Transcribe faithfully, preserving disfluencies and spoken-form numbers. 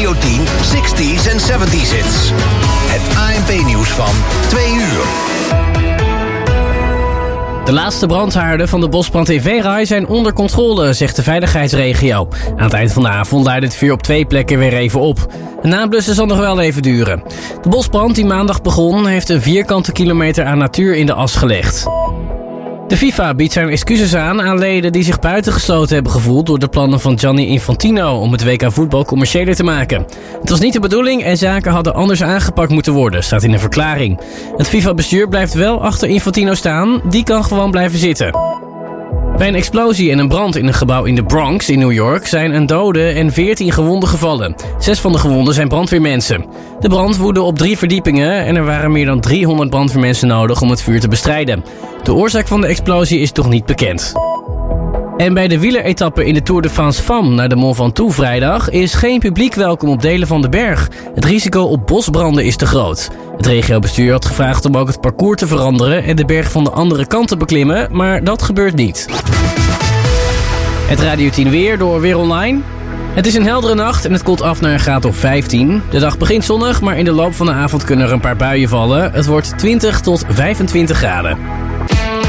Radio tien zestig's en zeventig's hits. Het A N P-nieuws van twee uur. De laatste brandhaarden van de bosbrand in Venray zijn onder controle, zegt de veiligheidsregio. Aan het eind van de avond leidde het vuur op twee plekken weer even op. Het nablussen zal nog wel even duren. De bosbrand die maandag begon heeft een vierkante kilometer aan natuur in de as gelegd. De FIFA biedt zijn excuses aan aan leden die zich buitengesloten hebben gevoeld door de plannen van Gianni Infantino om het W K voetbal commerciëler te maken. Het was niet de bedoeling en zaken hadden anders aangepakt moeten worden, staat in een verklaring. Het FIFA-bestuur blijft wel achter Infantino staan, die kan gewoon blijven zitten. Bij een explosie en een brand in een gebouw in de Bronx in New York zijn een dode en veertien gewonden gevallen. Zes van de gewonden zijn brandweermensen. De brand woedde op drie verdiepingen en er waren meer dan driehonderd brandweermensen nodig om het vuur te bestrijden. De oorzaak van de explosie is nog niet bekend. En bij de wieleretappe in de Tour de France Femme naar de Mont Ventoux vrijdag is geen publiek welkom op delen van de berg. Het risico op bosbranden is te groot. Het regiobestuur had gevraagd om ook het parcours te veranderen en de berg van de andere kant te beklimmen, maar dat gebeurt niet. Het Radio tien weer door Weer Online. Het is een heldere nacht en het koelt af naar een graad of vijftien. De dag begint zonnig, maar in de loop van de avond kunnen er een paar buien vallen. Het wordt twintig tot vijfentwintig graden.